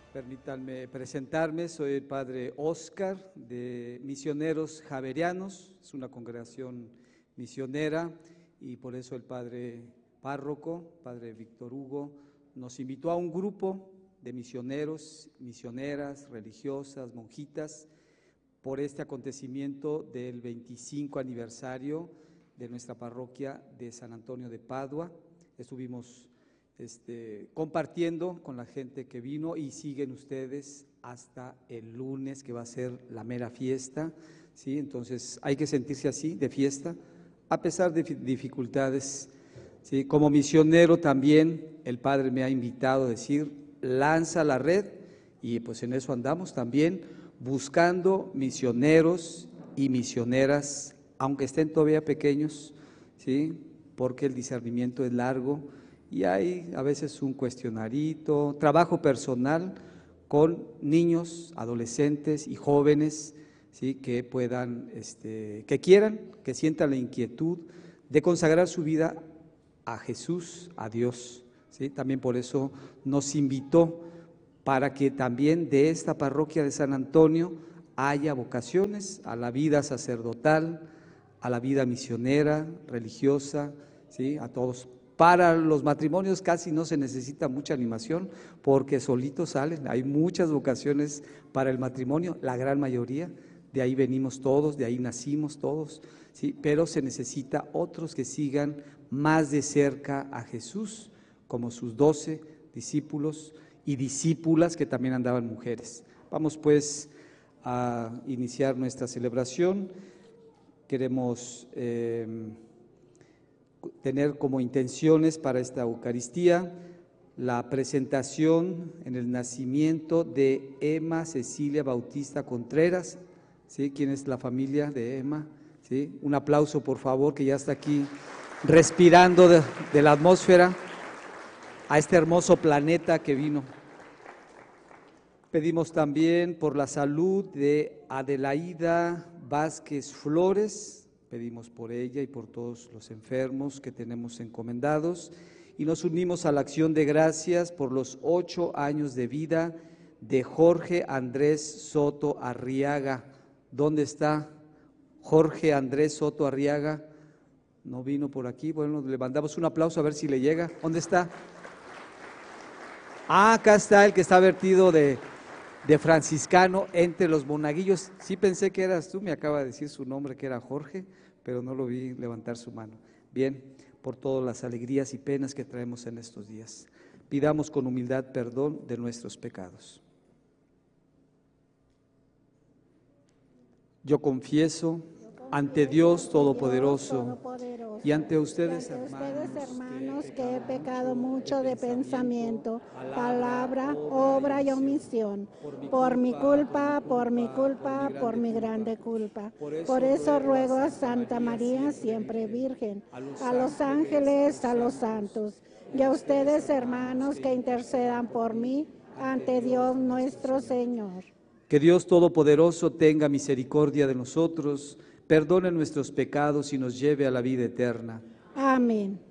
Permítanme presentarme, soy el padre Óscar de Misioneros Javerianos, es una congregación misionera y por eso el padre párroco, padre Víctor Hugo, nos invitó a un grupo de misioneros, misioneras, religiosas, monjitas, por este acontecimiento del 25 aniversario de nuestra parroquia de San Antonio de Padua. Estuvimos compartiendo con la gente que vino y siguen ustedes hasta el lunes, que va a ser la mera fiesta, ¿sí? Entonces hay que sentirse así, de fiesta, a pesar de dificultades, ¿sí? Como misionero también el Padre me ha invitado a decir, lanza la red, y pues en eso andamos también, buscando misioneros y misioneras, aunque estén todavía pequeños, ¿sí? Porque el discernimiento es largo, y hay a veces un cuestionarito, trabajo personal con niños, adolescentes y jóvenes, ¿sí? Que puedan, que quieran, que sientan la inquietud de consagrar su vida a Jesús, a Dios, ¿sí? También por eso nos invitó para que también de esta parroquia de San Antonio haya vocaciones a la vida sacerdotal, a la vida misionera, religiosa, ¿sí? A todos. Para los matrimonios casi no se necesita mucha animación porque solitos salen, hay muchas vocaciones para el matrimonio, la gran mayoría, de ahí venimos todos, de ahí nacimos todos, ¿sí? Pero se necesita otros que sigan más de cerca a Jesús, como sus 12 discípulos y discípulas que también andaban mujeres. Vamos pues a iniciar nuestra celebración. Queremos tener como intenciones para esta Eucaristía la presentación en el nacimiento de Emma Cecilia Bautista Contreras, ¿sí? ¿Quién es la familia de Emma? ¿Sí? Un aplauso por favor, que ya está aquí respirando de la atmósfera a este hermoso planeta que vino. Pedimos también por la salud de Adelaida Vázquez Flores, pedimos por ella y por todos los enfermos que tenemos encomendados y nos unimos a la acción de gracias por los 8 años de vida de Jorge Andrés Soto Arriaga. ¿Dónde está Jorge Andrés Soto Arriaga? No vino por aquí, bueno, le mandamos un aplauso a ver si le llega. ¿Dónde está? Ah, acá está el que está vertido de franciscano entre los monaguillos. Sí pensé que eras tú, me acaba de decir su nombre que era Jorge, pero no lo vi levantar su mano. Bien, por todas las alegrías y penas que traemos en estos días. Pidamos con humildad perdón de nuestros pecados. Yo confieso ante Dios Todopoderoso y ante ustedes, hermanos, que he pecado mucho de pensamiento, palabra, obra y omisión, por mi culpa, por mi grande culpa. Por eso ruego a Santa María, siempre Virgen, a los ángeles, a los santos, y a ustedes, hermanos, que intercedan por mí ante Dios nuestro Señor. Que Dios Todopoderoso tenga misericordia de nosotros, perdone nuestros pecados y nos lleve a la vida eterna. Amén.